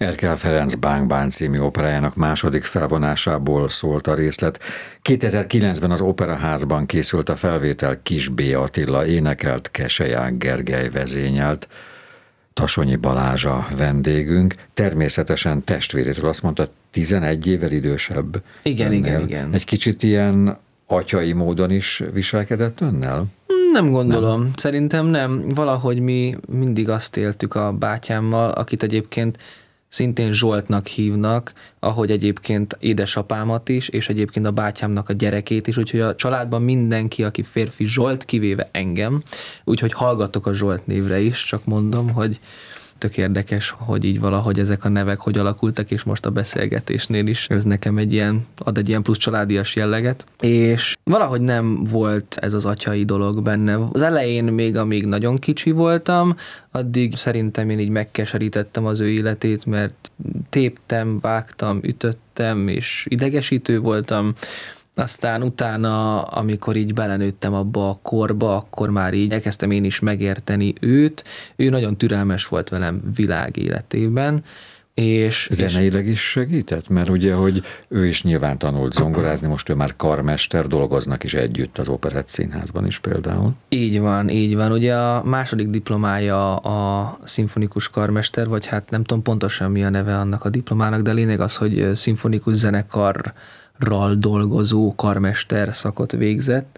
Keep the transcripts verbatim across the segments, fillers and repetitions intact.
Erkel Ferenc Bánk Bán című operájának második felvonásából szólt a részlet. kétezer-kilencben az Operaházban készült a felvétel, Kis B. Attila énekelt, Keseják Gergely vezényelt. Tassonyi Balázs a vendégünk, természetesen testvérétől azt mondta, tizenegy évvel idősebb. Igen, önnél. igen, igen. Egy kicsit ilyen atyai módon is viselkedett önnel? Nem gondolom, nem. Szerintem nem. Valahogy mi mindig azt éltük a bátyámmal, akit egyébként szintén Zsoltnak hívnak, ahogy egyébként édesapámat is, és egyébként a bátyámnak a gyerekét is, úgyhogy a családban mindenki, aki férfi, Zsolt, kivéve engem, úgyhogy hallgatok a Zsolt névre is, csak mondom, hogy tök érdekes, hogy így valahogy ezek a nevek hogy alakultak, és most a beszélgetésnél is ez nekem egy ilyen, ad egy ilyen plusz családias jelleget. És valahogy nem volt ez az atyai dolog benne. Az elején még, amíg nagyon kicsi voltam, addig szerintem én így megkeserítettem az ő életét, mert téptem, vágtam, ütöttem, és idegesítő voltam. Aztán utána, amikor így belenőttem abba a korba, akkor már így elkezdtem én is megérteni őt. Ő nagyon türelmes volt velem világ életében. És, zeneileg is segített? Mert ugye, hogy ő is nyilván tanult zongorázni, most ő már karmester, dolgoznak is együtt az Operett Színházban is például. Így van, így van. Ugye a második diplomája a szimfonikus karmester, vagy hát nem tudom pontosan mi a neve annak a diplomának, de a lényeg az, hogy szimfonikus zenekar ral dolgozó karmester szakot végzett,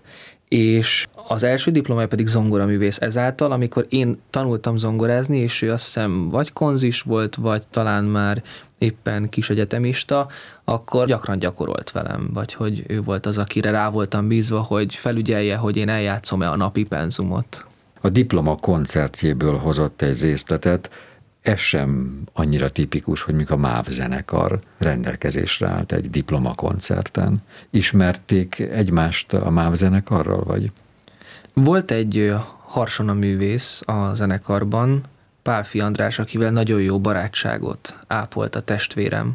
és az első diplomája pedig zongoraművész. Ezáltal, amikor én tanultam zongorázni, és ő azt hiszem vagy konzis volt, vagy talán már éppen kis egyetemista, akkor gyakran gyakorolt velem, vagy hogy ő volt az, akire rá voltam bízva, hogy felügyelje, hogy én eljátszom-e a napi penzumot. A diploma koncertjéből hozott egy részletet. Ez sem annyira tipikus, hogy mikor a MÁV zenekar rendelkezésre állt egy diplomakoncerten. Ismerték egymást a MÁV zenekarral, vagy? Volt egy harsonaművész a zenekarban, Pálfi András, akivel nagyon jó barátságot ápolt a testvérem.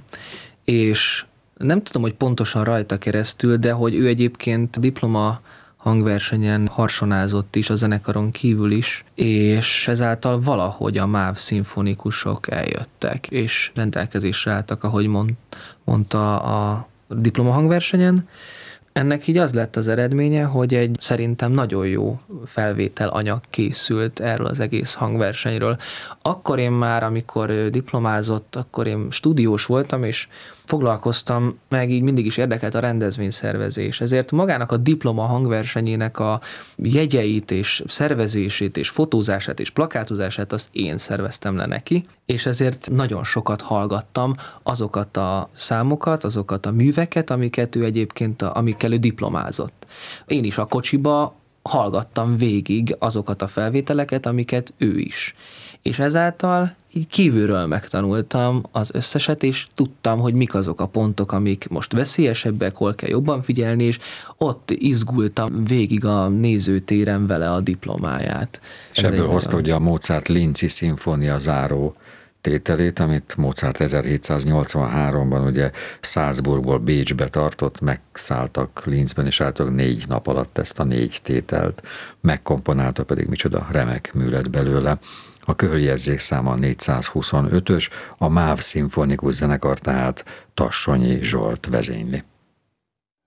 És nem tudom, hogy pontosan rajta keresztül, de hogy ő egyébként diploma hangversenyen harsonázott is a zenekaron kívül is, és ezáltal valahogy a MÁV szimfonikusok eljöttek, és rendelkezésre álltak, ahogy mond, mondta a diploma hangversenyen. Ennek így az lett az eredménye, hogy egy szerintem nagyon jó felvétel anyag készült erről az egész hangversenyről. Akkor én már, amikor diplomázott, akkor én stúdiós voltam, és foglalkoztam, meg így mindig is érdekelt a rendezvényszervezés. Ezért magának a diploma hangversenyének a jegyeit és szervezését és fotózását és plakátozását azt én szerveztem le neki, és ezért nagyon sokat hallgattam azokat a számokat, azokat a műveket, amiket ő egyébként, amikkel ő diplomázott. Én is a kocsiba hallgattam végig azokat a felvételeket, amiket ő is. És ezáltal így kívülről megtanultam az összeset, és tudtam, hogy mik azok a pontok, amik most veszélyesebbek, hol kell jobban figyelni, és ott izgultam végig a nézőtéren vele a diplomáját. És Ez ebből hozta ugye a Mozart Linci szimfónia záró tételét, amit Mozart ezerhétszáznyolcvanháromban ugye Salzburgból Bécsbe tartott, megszálltak Linzben, és álltak négy nap alatt ezt a négy tételt, megkomponálta, pedig micsoda remek mű lett belőle. A körjegyzék száma négyszázhuszonötös, a MÁV szimfonikus zenekar tehát Tassonyi Zsolt vezényli.